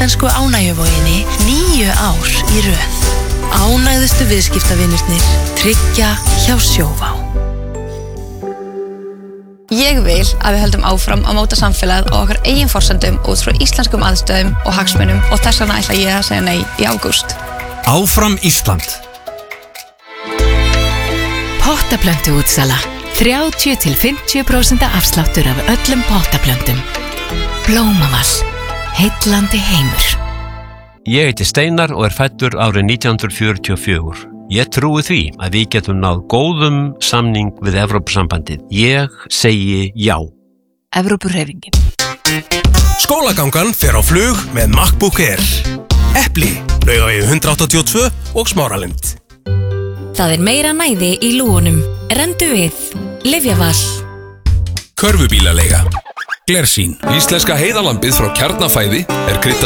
íslensku ánægjuvoginni 9 ár í röð. Ánægðustu viðskiptavinirnir tryggja hjá Sjóvá. Ég vil að við höldum áfram að móta samfélagið á okkar eigin forsendum út frá íslenskum aðstæðum og hagsmunum og þess vegna ætla ég að segja nei í ágúst. Áfram Ísland. Pottaplöntuútsala. 30-50% afsláttur af öllum pottaplöntum. Blómavall. Heillandi heimur. Ég heiti Steinar og fæddur árið 1944. Ég trúi því að við getum náð góðum samning við Evrópusambandið. Ég segi já. Evrópuhreyfingin. Skólagangan fer á flug með MacBook Air. Epli, Laugavegi 182 og Smáralind. Það meira næði í lúgunum. Rendu við. Lyfjaval. Körfubílaleiga. Glersýn. Íslenska heiðalambið frá Kjarnafæði kryddað